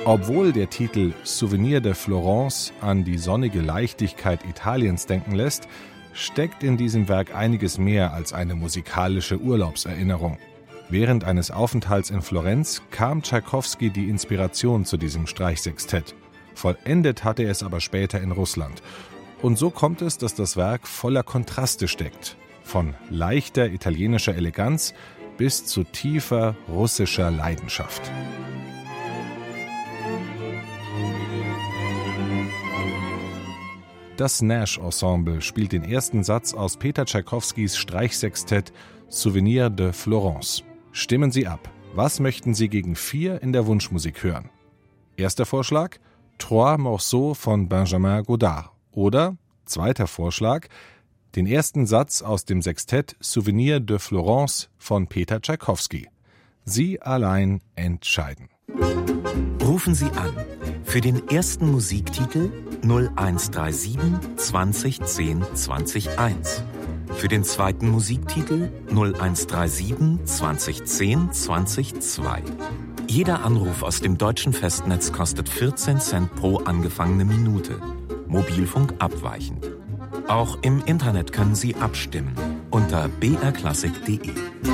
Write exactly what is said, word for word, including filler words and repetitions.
Obwohl der Titel Souvenir de Florence an die sonnige Leichtigkeit Italiens denken lässt, steckt in diesem Werk einiges mehr als eine musikalische Urlaubserinnerung. Während eines Aufenthalts in Florenz kam Tschaikowski die Inspiration zu diesem Streichsextett. Vollendet hatte er es aber später in Russland. Und so kommt es, dass das Werk voller Kontraste steckt. Von leichter italienischer Eleganz bis zu tiefer russischer Leidenschaft. Das Nash-Ensemble spielt den ersten Satz aus Peter Tschaikowskis Streichsextett Souvenir de Florence. Stimmen Sie ab. Was möchten Sie gegen vier in der Wunschmusik hören? Erster Vorschlag: Trois Morceaux von Benjamin Godard. Oder, zweiter Vorschlag, den ersten Satz aus dem Sextett Souvenir de Florence von Peter Tschaikowski. Sie allein entscheiden. Rufen Sie an für den ersten Musiktitel null eins drei sieben zwanzig zehn zwanzig eins. Für den zweiten Musiktitel null eins drei sieben zwanzig zehn zwanzig zwei. Jeder Anruf aus dem deutschen Festnetz kostet vierzehn Cent pro angefangene Minute. Mobilfunk abweichend. Auch im Internet können Sie abstimmen unter b r klassik punkt d e.